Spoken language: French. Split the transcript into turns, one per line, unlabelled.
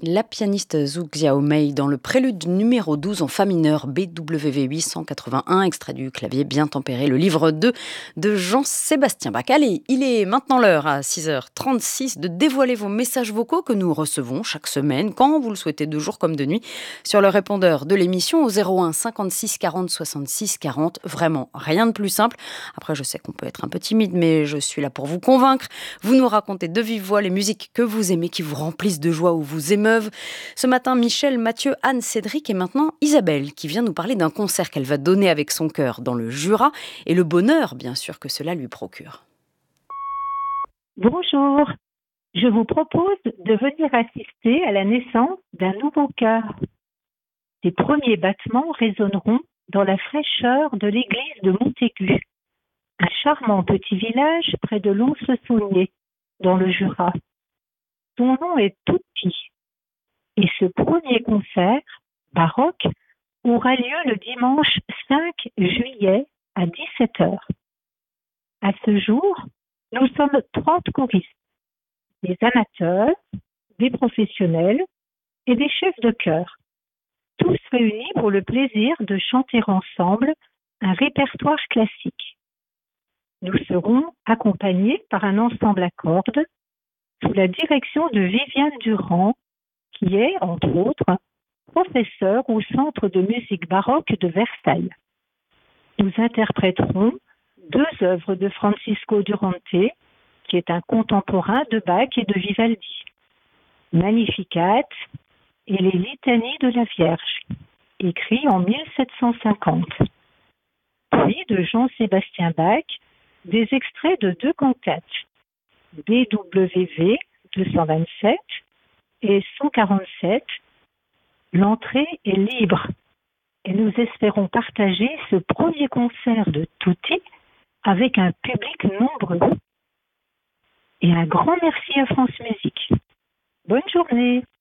La pianiste Zhu Xiaomei dans le prélude numéro 12 en fa mineur BWV 881, extrait du clavier bien tempéré, le livre 2 de Jean-Sébastien Bach. Allez, il est maintenant l'heure à 6h36 de dévoiler vos messages vocaux que nous recevons chaque semaine, quand vous le souhaitez, de jour comme de nuit, sur le répondeur de l'émission au 01 56 40 66 40. Vraiment, rien de plus simple. Après, je sais qu'on peut être un peu timide, mais je suis là pour vous convaincre. Vous nous racontez de vive voix les musiques que vous aimez, qui vous remplissent de joie ou vous émeuvent. Ce matin, Michel, Mathieu, Anne, Cédric et maintenant Isabelle qui vient nous parler d'un concert qu'elle va donner avec son cœur dans le Jura et le bonheur, bien sûr, que cela lui procure.
Bonjour, je vous propose de venir assister à la naissance d'un nouveau cœur. Les premiers battements résonneront dans la fraîcheur de l'église de Montaigu, un charmant petit village près de Lons-le-Saunier, dans le Jura. Son nom est Touty. Et ce premier concert, baroque, aura lieu le dimanche 5 juillet à 17h. À ce jour, nous sommes 30 choristes, des amateurs, des professionnels et des chefs de chœur, tous réunis pour le plaisir de chanter ensemble un répertoire classique. Nous serons accompagnés par un ensemble à cordes sous la direction de Viviane Durand, qui est, entre autres, professeur au Centre de musique baroque de Versailles. Nous interpréterons 2 œuvres de Francisco Durante, qui est un contemporain de Bach et de Vivaldi, Magnificat et les Litanies de la Vierge, écrits en 1750. Puis de Jean-Sébastien Bach, des extraits de 2 cantates, BWV 227 et 147, l'entrée est libre et nous espérons partager ce premier concert de Touty avec un public nombreux. Et un grand merci à France Musique. Bonne journée.